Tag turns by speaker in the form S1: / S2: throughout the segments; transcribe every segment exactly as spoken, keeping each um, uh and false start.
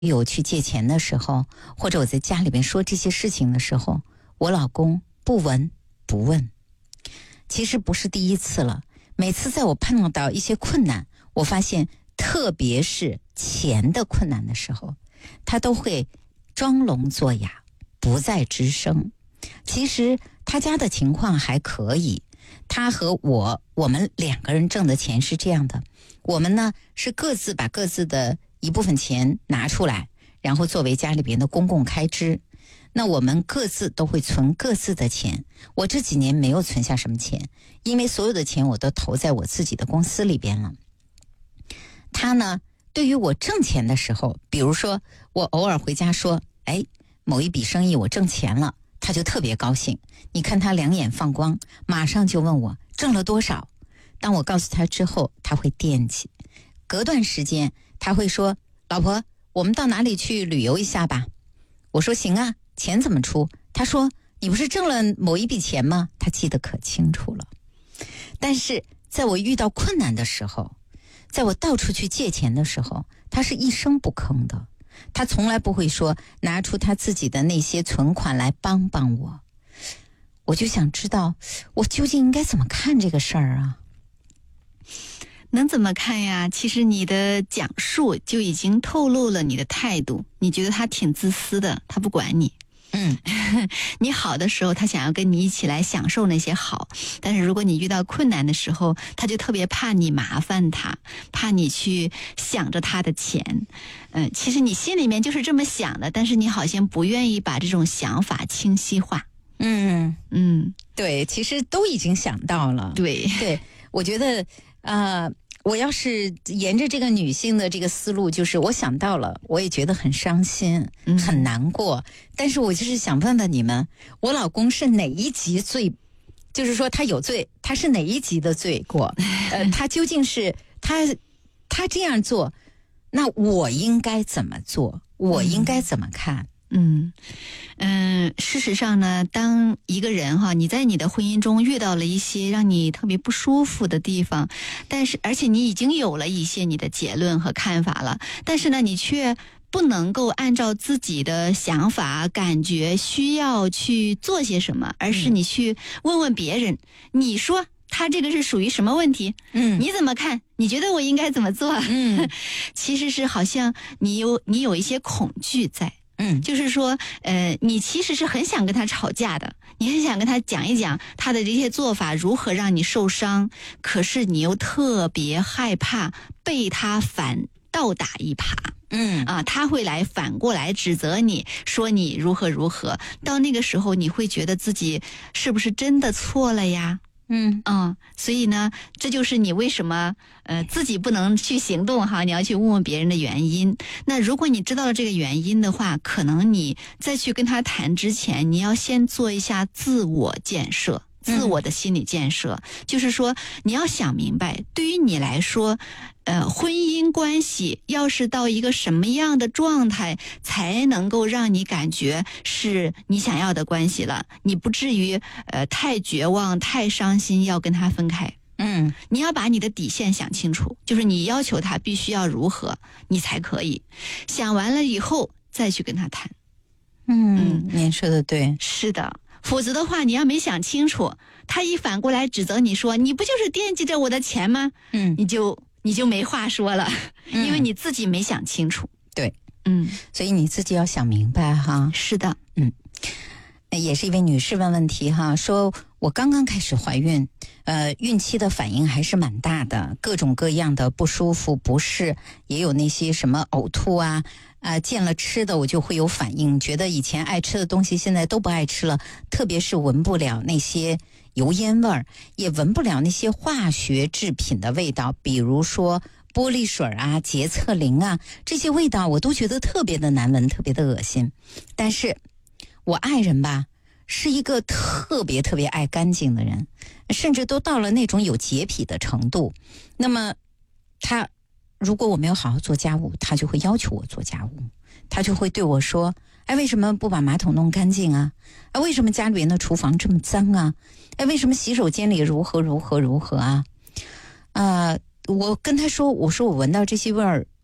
S1: 友去借钱的时候，或者我在家里边说这些事情的时候，我老公不闻不问。其实不是第一次了，每次在我碰到一些困难，我发现特别是钱的困难的时候，他都会装聋作哑，不再吱声。其实他家的情况还可以，他和我我们两个人挣的钱是这样的，我们呢是各自把各自的一部分钱拿出来，然后作为家里边的公共开支。那我们各自都会存各自的钱，我这几年没有存下什么钱，因为所有的钱我都投在我自己的公司里边了。他呢，对于我挣钱的时候，比如说我偶尔回家说，哎，某一笔生意我挣钱了，他就特别高兴。你看他两眼放光，马上就问我挣了多少。当我告诉他之后，他会惦记。隔段时间他会说，老婆，我们到哪里去旅游一下吧？我说行啊，钱怎么出？他说你不是挣了某一笔钱吗？他记得可清楚了。但是在我遇到困难的时候，在我到处去借钱的时候，他是一声不吭的。他从来不会说拿出他自己的那些存款来帮帮我。我就想知道我究竟应该怎么看这个事儿啊？
S2: 能怎么看呀？其实你的讲述就已经透露了你的态度，你觉得他挺自私的，他不管你。
S1: 嗯，
S2: 你好的时候他想要跟你一起来享受那些好，但是如果你遇到困难的时候，他就特别怕你麻烦他，怕你去想着他的钱。嗯，其实你心里面就是这么想的，但是你好像不愿意把这种想法清晰化。
S1: 嗯
S2: 嗯，
S1: 对，其实都已经想到了。
S2: 对
S1: 对，我觉得呃我要是沿着这个女性的这个思路，就是我想到了，我也觉得很伤心、
S2: 嗯、
S1: 很难过。但是我就是想问问你们，我老公是哪一级罪？就是说他有罪，他是哪一级的罪过？呃，他究竟是他他这样做，那我应该怎么做？我应该怎么看？
S2: 嗯嗯，事实上呢，当一个人哈，你在你的婚姻中遇到了一些让你特别不舒服的地方，但是而且你已经有了一些你的结论和看法了，但是呢，你却不能够按照自己的想法、感觉、需要去做些什么，而是你去问问别人，嗯、你说他这个是属于什么问题？嗯，你怎么看？你觉得我应该怎么做？嗯，其实是好像你有你有一些恐惧在。嗯，就是说，呃，你其实是很想跟他吵架的，你很想跟他讲一讲他的这些做法如何让你受伤，可是你又特别害怕被他反倒打一耙。嗯啊，他会来反过来指责你，说你如何如何。到那个时候，你会觉得自己是不是真的错了呀？嗯嗯，所以呢，这就是你为什么呃自己不能去行动哈，你要去问问别人的原因。那如果你知道了这个原因的话，可能你再去跟他谈之前，你要先做一下自我建设。自我的心理建设，嗯、就是说你要想明白，对于你来说，呃，婚姻关系要是到一个什么样的状态，才能够让你感觉是你想要的关系了，你不至于呃太绝望、太伤心，要跟他分开。嗯，你要把你的底线想清楚，就是你要求他必须要如何，你才可以。想完了以后再去跟他谈。
S1: 嗯，您说的对，
S2: 是的。否则的话，你要没想清楚，他一反过来指责你说，你不就是惦记着我的钱吗？嗯，你就你就没话说了，嗯、因为你自己没想清楚。
S1: 对，嗯，所以你自己要想明白哈。
S2: 是的，
S1: 嗯，也是一位女士问问题哈，说我刚刚开始怀孕，呃，孕期的反应还是蛮大的，各种各样的不舒服、不适，也有那些什么呕吐啊。啊、呃，见了吃的我就会有反应，觉得以前爱吃的东西现在都不爱吃了，特别是闻不了那些油烟味儿，也闻不了那些化学制品的味道，比如说玻璃水啊、洁厕灵啊，这些味道我都觉得特别的难闻，特别的恶心。但是我爱人吧，是一个特别特别爱干净的人，甚至都到了那种有洁癖的程度。那么他如果我没有好好做家务，他就会要求我做家务，他就会对我说，哎，为什么不把马桶弄干净啊？哎，为什么家里面的厨房这么脏啊？哎，为什么洗手间里如何如何如何啊？呃，我跟他说，我说我闻到这些味儿，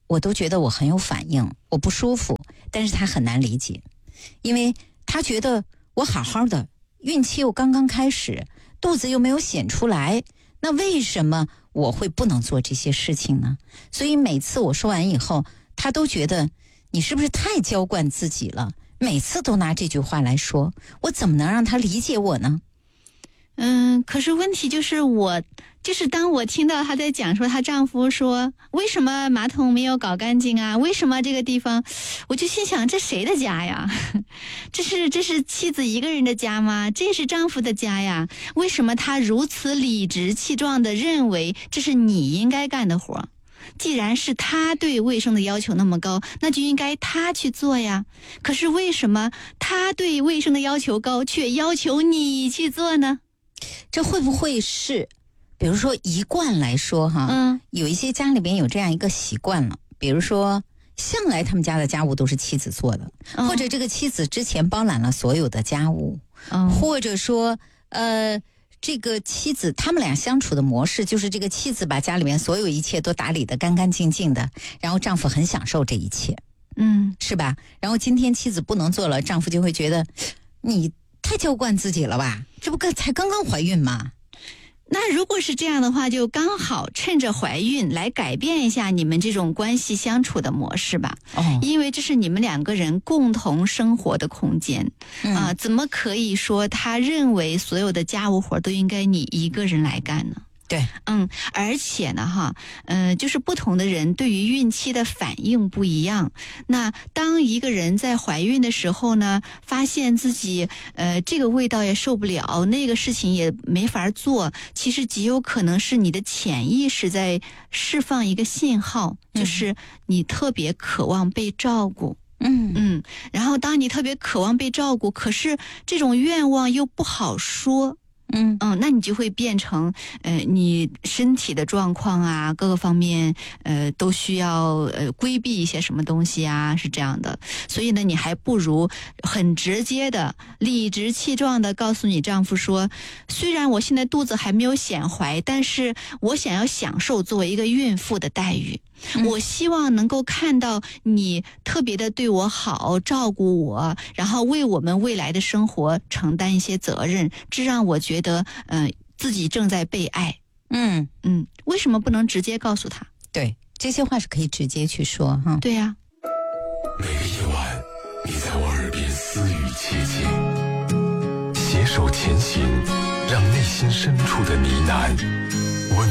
S1: 我都觉得我很有反应，我不舒服，但是他很难理解，因为他觉得我好好的，孕期又刚刚开始，肚子又没有显出来，那为什么我会不能做这些事情呢？所以每次我说完以后，他都觉得你是不是太娇惯自己了，每次都拿这句话来说，我怎么能让他理解我呢？
S2: 嗯，可是问题就是我，就是当我听到她在讲说她丈夫说为什么马桶没有搞干净啊，为什么这个地方，我就心想这谁的家呀？这是这是妻子一个人的家吗？这是丈夫的家呀？为什么他如此理直气壮地认为这是你应该干的活？既然是他对卫生的要求那么高，那就应该他去做呀。可是为什么他对卫生的要求高，却要求你去做呢？
S1: 这会不会是比如说一贯来说哈，
S2: 嗯，
S1: 有一些家里边有这样一个习惯了，比如说向来他们家的家务都是妻子做的，
S2: 嗯、
S1: 或者这个妻子之前包揽了所有的家务，
S2: 嗯、
S1: 或者说呃这个妻子他们俩相处的模式就是这个妻子把家里面所有一切都打理得干干净净的，然后丈夫很享受这一切，
S2: 嗯，
S1: 是吧？然后今天妻子不能做了，丈夫就会觉得你太娇惯自己了吧，这不才刚刚怀孕吗？
S2: 那如果是这样的话，就刚好趁着怀孕来改变一下你们这种关系相处的模式吧。
S1: 哦，
S2: 因为这是你们两个人共同生活的空间，
S1: 嗯、
S2: 啊，怎么可以说他认为所有的家务活都应该你一个人来干呢？
S1: 对，
S2: 嗯，而且呢，哈，呃，就是不同的人对于孕期的反应不一样。那当一个人在怀孕的时候呢，发现自己呃这个味道也受不了，那个事情也没法做，其实极有可能是你的潜意识在释放一个信号，
S1: 嗯、
S2: 就是你特别渴望被照顾。
S1: 嗯
S2: 嗯，然后当你特别渴望被照顾，可是这种愿望又不好说。
S1: 嗯
S2: 嗯，那你就会变成呃，你身体的状况啊，各个方面呃都需要呃规避一些什么东西啊，是这样的。所以呢，你还不如很直接的、理直气壮的告诉你丈夫说，虽然我现在肚子还没有显怀，但是我想要享受作为一个孕妇的待遇。我希望能够看到你特别的对我好，照顾我，然后为我们未来的生活承担一些责任，这让我觉得呃自己正在被爱。
S1: 嗯
S2: 嗯，为什么不能直接告诉他？
S1: 对，这些话是可以直接去说哈。
S2: 对呀、啊。
S3: 每个夜晚，你在我耳边私语切切，携手前行，让内心深处的呢喃